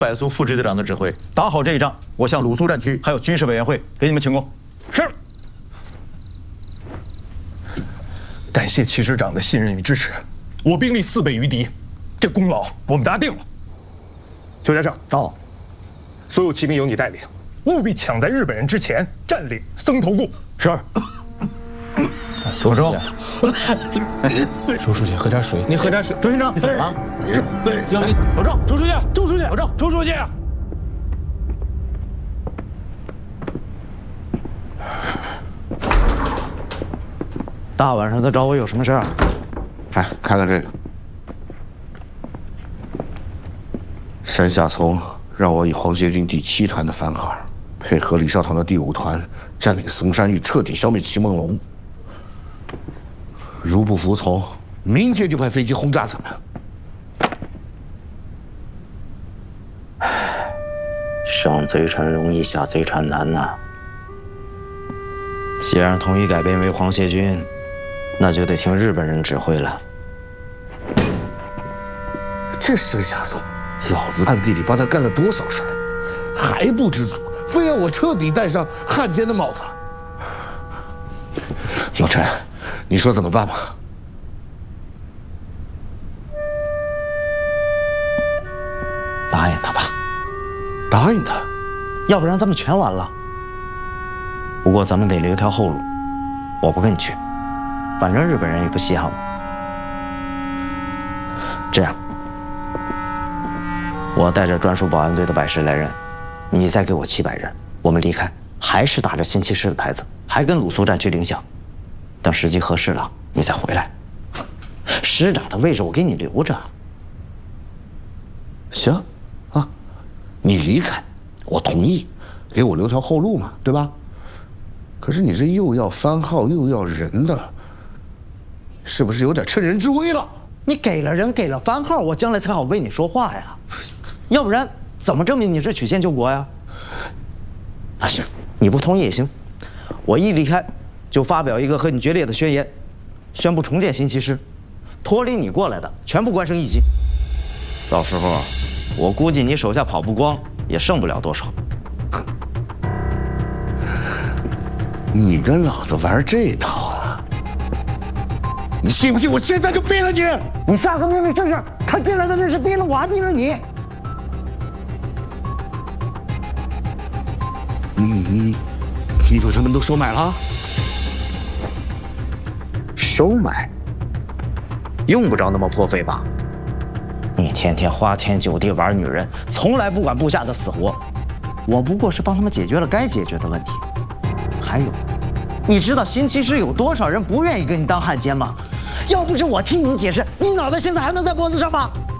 拜苏副支队长的指挥， 打好这一仗，我向鲁肃战区还有军事委员会给你们请功。 是。感谢齐师长的信任与支持，我兵力4倍于敌，这功劳我们答定了。邱先生， 到。 所有骑兵由你带领，务必抢在日本人之前占领僧头固。 是。周书， 周书记，喝点水。你喝点水。 周军长，你怎么了？ 让你保证。周书记，周书记，保证。周书记。 大晚上的找我有什么事啊？ 来看看这个，山下从让我以皇协军第7团的番号，配合李少棠的第5团，占领嵩山峪，彻底消灭齐梦龙。如不服从，明天就派飞机轰炸他们。 上贼船容易，下贼船难呐。 既然统一改编为皇协军，那就得听日本人指挥了。 这山下松，老子暗地里帮他干了多少事儿，还不知足，非要我彻底戴上汉奸的帽子。老陈，你说怎么办吧？ 答应他吧。 答应他？ 要不然咱们全完了。不过咱们得留条后路，我不跟你去，反正日本人也不稀罕我。这样，我带着专属保安队的110来人，你再给我700人，我们离开，还是打着新七师的牌子，还跟鲁肃战区领饷。等时机合适了，你再回来。师长的位置我给你留着。 行，啊，你离开，我同意，给我留条后路嘛，对吧？可是你这又要番号又要人的，是不是有点趁人之危了？ 你给了人，给了番号，我将来才好为你说话呀。要不然怎么证明你是曲线救国呀？啊，行，你不同意也行。我一离开，就发表一个和你决裂的宣言，宣布重建新七师，脱离你过来的全部官升1级。到时候，我估计你手下跑不光，也剩不了多少。 你跟老子玩这套啊？你信不信我现在就毙了你？ 你下个命令试试，看进来的人是毙了我还毙了你？ 你把他们都收买了？ 收买？用不着那么破费吧？你天天花天酒地玩女人，从来不管部下的死活。我不过是帮他们解决了该解决的问题。还有，你知道新七师有多少人不愿意跟你当汉奸吗？要不是我替你解释，你脑袋现在还能在脖子上吗？